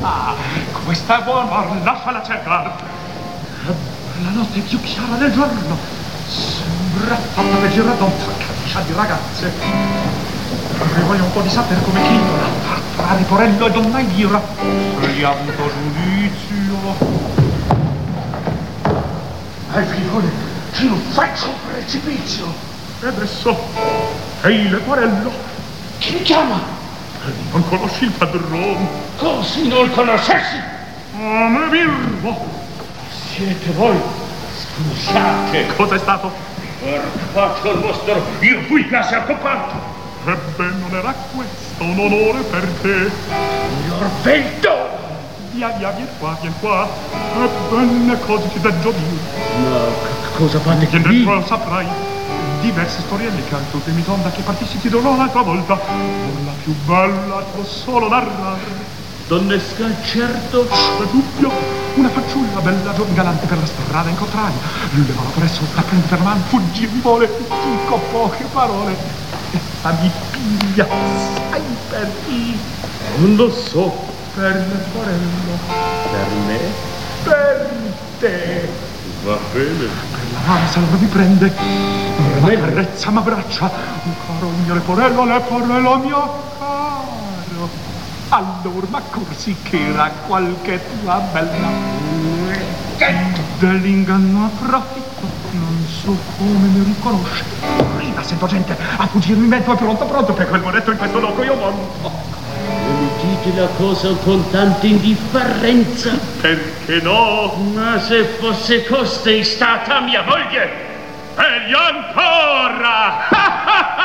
Questa è buona, lasciala cercare. La notte è più chiara del giorno. Sembra fatta per giradonza, caccia di ragazze. E voglio un po' di sapere come titola. Tra Riporello e Donna Elvira. Egli ha avuto giudizio. Figlione, ci non faccio un precipizio. E adesso, ehi Leporello. Chi mi chiama? Non conosci il padrone? Così non conoscessi? Oh, me birbo. Siete voi? Scusate. Cos'è stato? Faccio il vostro, io fui quasi occupato. Ebbene, non era questo un onore per te. Signor Vento! Via, vieni qua. Ebbene, così ti deggio dire. Ma cosa fate Vieni qui? dentro, saprai. Diverse storielle che anche mi sonda che partissi ti dirò l'altra volta. Non la più bella, devo solo narrare. Donnesca, certo. C'è dubbio. Una fanciulla bella, galante per la strada incontrai. Le vado presso, la prendo per mano, fuggì, mi vuole, dico poche parole. Essa mi piglia, sai per chi? Non lo so. Per Leporello. Per me? Per te. Va bene. Per la mano se allora mi prende. Ma carezza, ma braccia. Caro il mio Leporello mio caro. Allora, ma corsi che era qualche tua bella. Dell'inganno approfitto, non so come mi riconosce. Rida, sento gente a fuggirmi in mezzo, è pronto, per quel monetto in questo loco io monto. Mi dite la cosa con tanta indifferenza? Perché no? Ma se fosse costei stata mia moglie! Egli ancora!